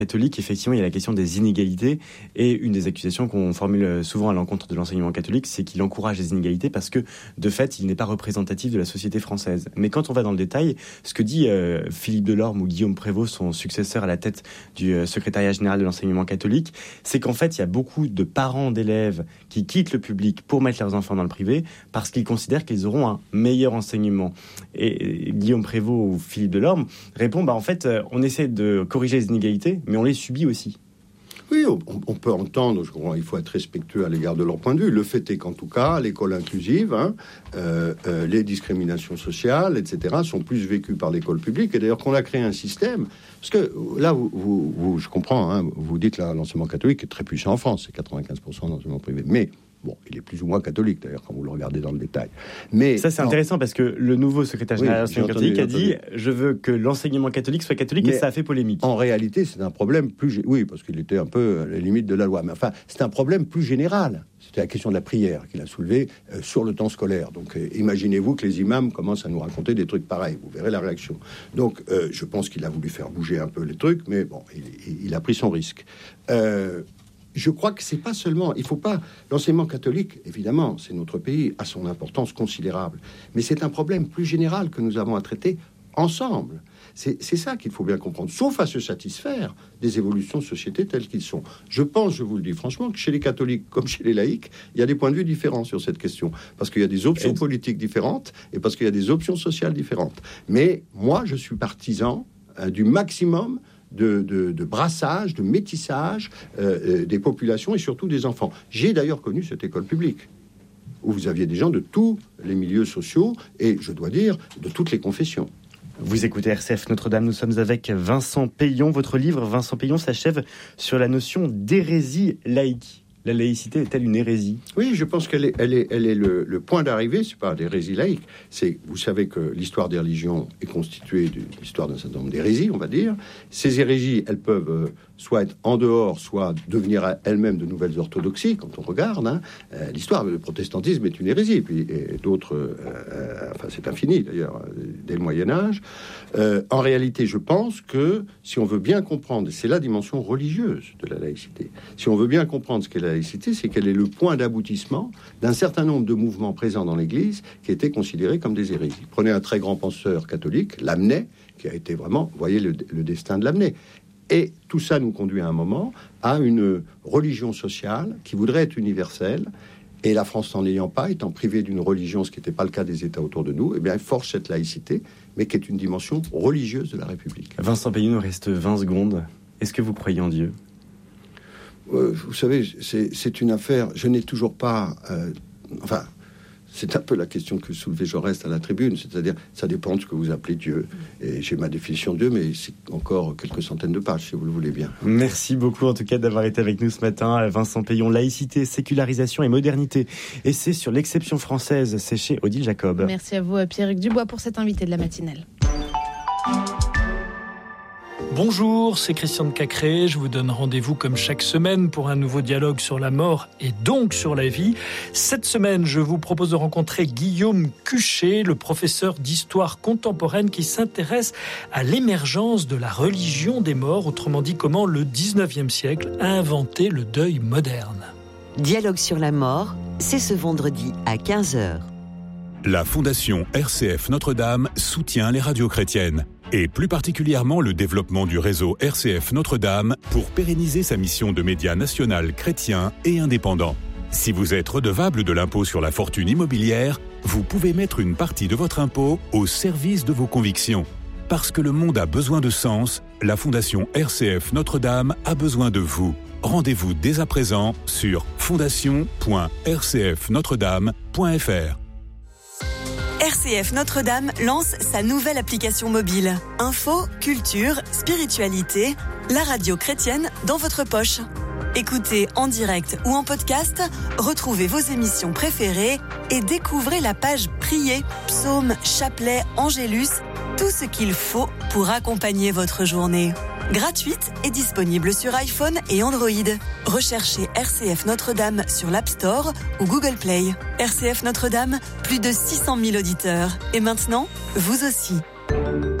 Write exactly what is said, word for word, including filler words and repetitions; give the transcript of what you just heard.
catholique, effectivement, il y a la question des inégalités, et une des accusations qu'on formule souvent à l'encontre de l'enseignement catholique, c'est qu'il encourage les inégalités parce que, de fait, il n'est pas représentatif de la société française. Mais quand on va dans le détail, ce que dit euh, Philippe Delorme ou Guillaume Prévost, son successeur à la tête du euh, secrétariat général de l'enseignement catholique, c'est qu'en fait, il y a beaucoup de parents d'élèves qui quittent le public pour mettre leurs enfants dans le privé parce qu'ils considèrent qu'ils auront un meilleur enseignement. Et, et Guillaume Prévost ou Philippe Delorme répondent, bah, en fait, euh, on essaie de corriger les inégalités, mais on les subit aussi. Oui, on, on peut entendre, je comprends, il faut être respectueux à l'égard de leur point de vue. Le fait est qu'en tout cas, l'école inclusive, hein, euh, euh, les discriminations sociales, et cetera, sont plus vécues par l'école publique. Et d'ailleurs, qu'on a créé un système, parce que là, vous, vous, vous je comprends, hein, vous dites là, l'enseignement catholique est très puissant en France, c'est quatre-vingt-quinze pour cent d'enseignement privé. Mais bon, il est plus ou moins catholique, d'ailleurs, quand vous le regardez dans le détail. Mais ça, c'est non. intéressant, parce que le nouveau secrétaire général oui, de l'enseignement catholique a dit « Je veux que l'enseignement catholique soit catholique », et ça a fait polémique. En réalité, c'est un problème plus... Oui, parce qu'il était un peu à la limite de la loi. Mais enfin, c'est un problème plus général. C'était la question de la prière qu'il a soulevée euh, sur le temps scolaire. Donc, euh, imaginez-vous que les imams commencent à nous raconter des trucs pareils. Vous verrez la réaction. Donc, euh, je pense qu'il a voulu faire bouger un peu les trucs, mais bon, il, il a pris son risque. Euh... Je crois que c'est pas seulement, il faut pas, l'enseignement catholique, évidemment, c'est notre pays, a son importance considérable, mais c'est un problème plus général que nous avons à traiter ensemble. C'est, c'est ça qu'il faut bien comprendre, sauf à se satisfaire des évolutions de société telles qu'ils sont. Je pense, je vous le dis franchement, que chez les catholiques comme chez les laïcs, il y a des points de vue différents sur cette question, parce qu'il y a des options politiques différentes et parce qu'il y a des options sociales différentes. Mais moi, je suis partisan euh, du maximum De, de, de brassage, de métissage euh, des populations et surtout des enfants. J'ai d'ailleurs connu cette école publique où vous aviez des gens de tous les milieux sociaux et, je dois dire, de toutes les confessions. Vous écoutez R C F Notre-Dame, nous sommes avec Vincent Payon. Votre livre, Vincent Payon, s'achève sur la notion d'hérésie laïque. La laïcité est-elle une hérésie ? Oui, je pense qu'elle est, elle est, elle est le, le point d'arrivée. C'est pas l'hérésie laïque. C'est, vous savez que l'histoire des religions est constituée de l'histoire d'un certain nombre d'hérésies, on va dire. Ces hérésies, elles peuvent euh, soit être en dehors, soit devenir elles-mêmes de nouvelles orthodoxies. Quand on regarde, hein, euh, l'histoire du protestantisme est une hérésie. Et puis et d'autres, euh, euh, enfin c'est infini d'ailleurs, dès le Moyen Âge. Euh, en réalité, je pense que si on veut bien comprendre, c'est la dimension religieuse de la laïcité. Si on veut bien comprendre ce qu'est la La laïcité, c'est qu'elle est le point d'aboutissement d'un certain nombre de mouvements présents dans l'Église qui étaient considérés comme des hérésies. Prenez un très grand penseur catholique, Lamennais, qui a été vraiment, vous voyez le, le destin de Lamennais. Et tout ça nous conduit à un moment à une religion sociale qui voudrait être universelle. Et la France n'en ayant pas, étant privée d'une religion, ce qui n'était pas le cas des États autour de nous, eh bien, elle force cette laïcité, mais qui est une dimension religieuse de la République. Vincent Payon, il nous reste vingt secondes. Est-ce que vous croyez en Dieu ? Euh, vous savez, c'est, c'est une affaire. Je n'ai toujours pas. Euh, enfin, c'est un peu la question que soulevait Jaurès à la tribune, c'est-à-dire, ça dépend de ce que vous appelez Dieu. Et j'ai ma définition de Dieu, mais c'est encore quelques centaines de pages, si vous le voulez bien. Merci beaucoup, en tout cas, d'avoir été avec nous ce matin. Vincent Payon, laïcité, sécularisation et modernité. Et c'est sur l'exception française, c'est chez Odile Jacob. Merci à vous, Pierrick Dubois, pour cet invité de la matinale. Bonjour, c'est Christian de Cacré. Je vous donne rendez-vous comme chaque semaine pour un nouveau dialogue sur la mort et donc sur la vie. Cette semaine, je vous propose de rencontrer Guillaume Cuchet, le professeur d'histoire contemporaine qui s'intéresse à l'émergence de la religion des morts, autrement dit comment le dix-neuvième siècle a inventé le deuil moderne. Dialogue sur la mort, c'est ce vendredi à quinze heures. La Fondation R C F Notre-Dame soutient les radios chrétiennes, et plus particulièrement le développement du réseau R C F Notre-Dame pour pérenniser sa mission de média national chrétien et indépendant. Si vous êtes redevable de l'impôt sur la fortune immobilière, vous pouvez mettre une partie de votre impôt au service de vos convictions. Parce que le monde a besoin de sens, la Fondation R C F Notre-Dame a besoin de vous. Rendez-vous dès à présent sur fondation point r c f notre dame point f r. R C F Notre-Dame lance sa nouvelle application mobile. Info, culture, spiritualité, la radio chrétienne dans votre poche. Écoutez en direct ou en podcast, retrouvez vos émissions préférées et découvrez la page Prier, psaumes, chapelets, angélus, tout ce qu'il faut pour accompagner votre journée. Gratuite et disponible sur iPhone et Android. Recherchez R C F Notre-Dame sur l'App Store ou Google Play. R C F Notre-Dame, plus de six cent mille auditeurs. Et maintenant, vous aussi.